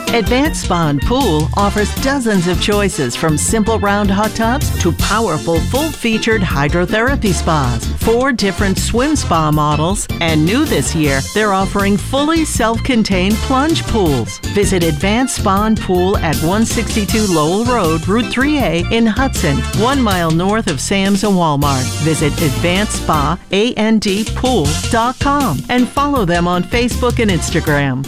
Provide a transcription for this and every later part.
Advanced Spa and Pool offers dozens of choices from simple round hot tubs to powerful full-featured hydrotherapy spas. 4 different swim spa models, and new this year, they're offering fully self-contained plunge pools. Visit Advanced Spa and Pool at 162 Lowell Road, Route 3A in Hudson, 1 mile north of Sam's and Walmart. Visit AdvancedSpaAndPool.com and follow them on Facebook and Instagram.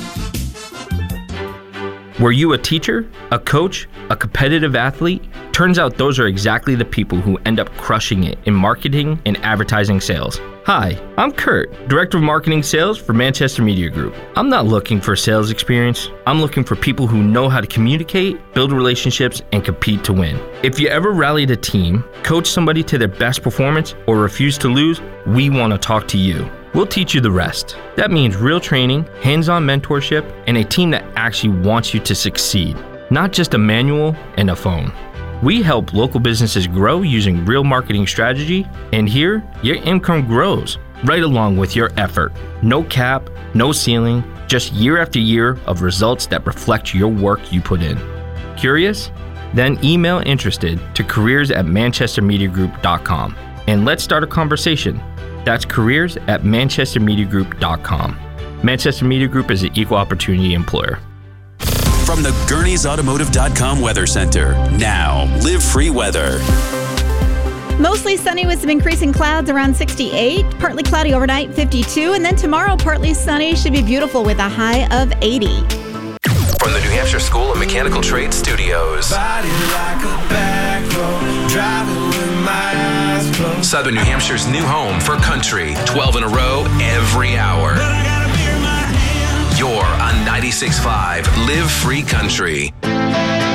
Were you a teacher, a coach, a competitive athlete? Turns out those are exactly the people who end up crushing it in marketing and advertising sales. Hi, I'm Kurt, Director of Marketing Sales for Manchester Media Group. I'm not looking for sales experience. I'm looking for people who know how to communicate, build relationships, and compete to win. If you ever rallied a team, coached somebody to their best performance, or refused to lose, we want to talk to you. We'll teach you the rest. That means real training, hands-on mentorship, and a team that actually wants you to succeed, not just a manual and a phone. We help local businesses grow using real marketing strategy, and here, your income grows right along with your effort. No cap, no ceiling, just year after year of results that reflect your work you put in. Curious? Then email interested to careers@manchestermediagroup.com and let's start a conversation. That's careers@manchestermediagroup.com. Manchester Media Group is an equal opportunity employer. From the Gurney'sAutomotive.com Weather Center, now Live Free Weather. Mostly sunny with some increasing clouds around 68. Partly cloudy overnight, 52. And then tomorrow, partly sunny. Should be beautiful with a high of 80. From the New Hampshire School of Mechanical Trades Studios. Southern New Hampshire's new home for country. 12 in a row, every hour. You're on 96.5 Live Free Country.